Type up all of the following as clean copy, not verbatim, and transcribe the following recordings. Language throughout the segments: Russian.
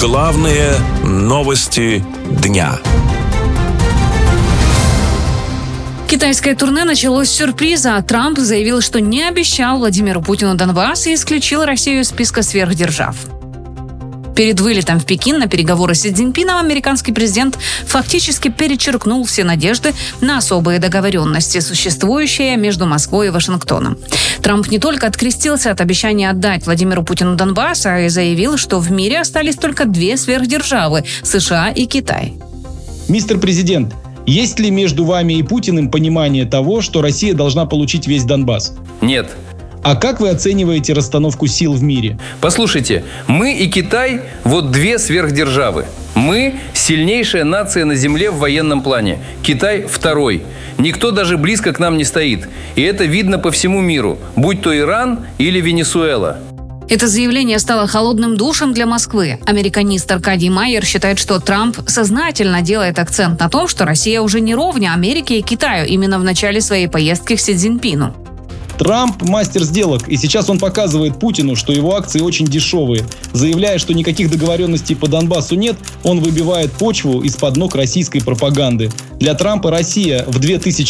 Главные новости дня. Китайское турне началось с сюрприза. Трамп заявил, что не обещал Владимиру Путину Донбасс и исключил Россию из списка сверхдержав. Перед вылетом в Пекин на переговоры с Си Цзиньпином американский президент фактически перечеркнул все надежды на особые договоренности, существующие между Москвой и Вашингтоном. Трамп не только открестился от обещания отдать Владимиру Путину Донбасс, а и заявил, что в мире остались только две сверхдержавы – США и Китай. Мистер президент, есть ли между вами и Путиным понимание того, что Россия должна получить весь Донбасс? Нет. А как вы оцениваете расстановку сил в мире? Послушайте, мы и Китай – вот две сверхдержавы. Мы – сильнейшая нация на Земле в военном плане. Китай – второй. Никто даже близко к нам не стоит. И это видно по всему миру, будь то Иран или Венесуэла. Это заявление стало холодным душем для Москвы. Американист Аркадий Майер считает, что Трамп сознательно делает акцент на том, что Россия уже не ровня Америке и Китаю именно в начале своей поездки к Си Цзиньпину. Трамп – мастер сделок, и сейчас он показывает Путину, что его акции очень дешевые. Заявляя, что никаких договоренностей по Донбассу нет, он выбивает почву из-под ног российской пропаганды. Для Трампа Россия в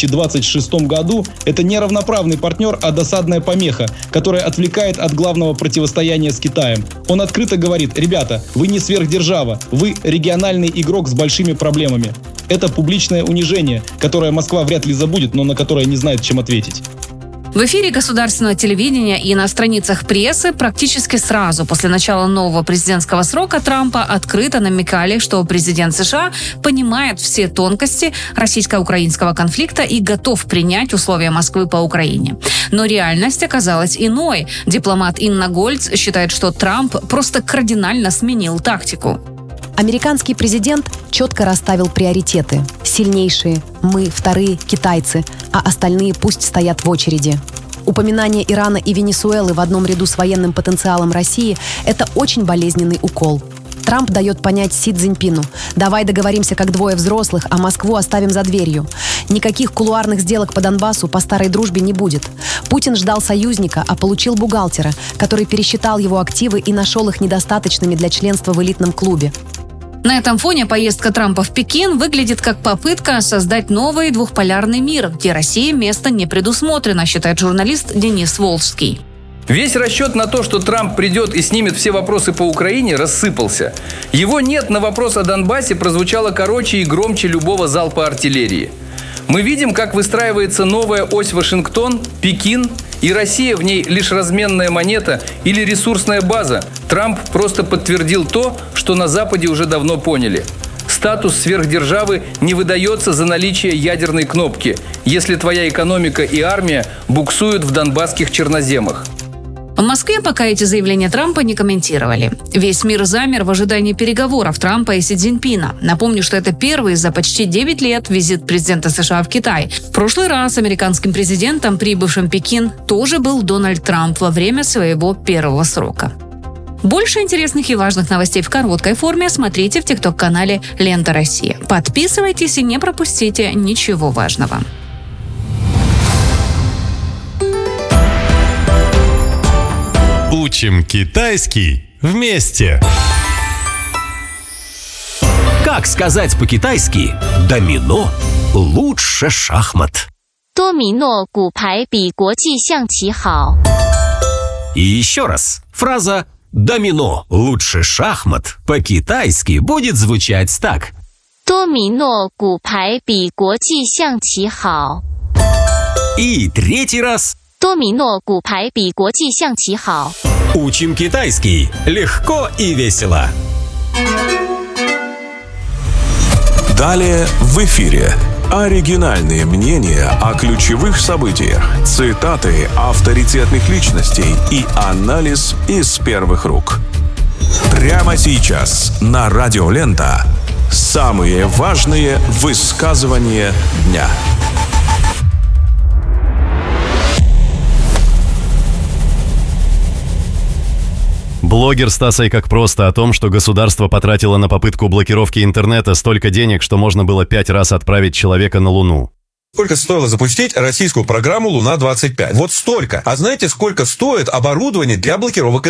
2026 году – это не равноправный партнер, а досадная помеха, которая отвлекает от главного противостояния с Китаем. Он открыто говорит: ребята, вы не сверхдержава, вы региональный игрок с большими проблемами. Это публичное унижение, которое Москва вряд ли забудет, но на которое не знает, чем ответить. В эфире государственного телевидения и на страницах прессы практически сразу после начала нового президентского срока Трампа открыто намекали, что президент США понимает все тонкости российско-украинского конфликта и готов принять условия Москвы по Украине. Но реальность оказалась иной. Дипломат Инна Гольц считает, что Трамп просто кардинально сменил тактику. Американский президент четко расставил приоритеты. Сильнейшие – мы, вторые – китайцы, а остальные пусть стоят в очереди. Упоминание Ирана и Венесуэлы в одном ряду с военным потенциалом России – это очень болезненный укол. Трамп дает понять Си Цзиньпину: давай договоримся как двое взрослых, а Москву оставим за дверью. Никаких кулуарных сделок по Донбассу по старой дружбе не будет. Путин ждал союзника, а получил бухгалтера, который пересчитал его активы и нашел их недостаточными для членства в элитном клубе. На этом фоне поездка Трампа в Пекин выглядит как попытка создать новый двухполярный мир, где России место не предусмотрено, считает журналист Денис Волжский. Весь расчет на то, что Трамп придет и снимет все вопросы по Украине, рассыпался. Его «нет» на вопрос о Донбассе прозвучало короче и громче любого залпа артиллерии. Мы видим, как выстраивается новая ось Вашингтон, Пекин, и Россия в ней лишь разменная монета или ресурсная база. Трамп просто подтвердил то, что на Западе уже давно поняли. Статус сверхдержавы не выдается за наличие ядерной кнопки, если твоя экономика и армия буксуют в донбасских черноземах. В Москве пока эти заявления Трампа не комментировали. Весь мир замер в ожидании переговоров Трампа и Си Цзиньпина. Напомню, что это первый за почти 9 лет визит президента США в Китай. В прошлый раз американским президентом, прибывшим в Пекин, тоже был Дональд Трамп во время своего первого срока. Больше интересных и важных новостей в короткой форме смотрите в ТикТок-канале «Лента Россия». Подписывайтесь и не пропустите ничего важного. Учим китайский вместе. Как сказать по-китайски «домино лучше шахмат»? 多米诺骨牌比国际象棋好。 И еще раз. Фраза «домино лучше шахмат» по-китайски будет звучать так. 多米诺骨牌比国际象棋好。 И третий раз. 多米诺骨牌比国际象棋好。 Учим китайский легко и весело. Далее в эфире. Оригинальные мнения о ключевых событиях, цитаты авторитетных личностей и анализ из первых рук. Прямо сейчас на Радио Лента самые важные высказывания дня. Блогер Стас Айкак просто о том, что государство потратило на попытку блокировки интернета столько денег, что можно было 5 раз отправить человека на Луну. Сколько стоило запустить российскую программу «Луна-25»? Вот столько. А знаете, сколько стоит оборудование для блокировок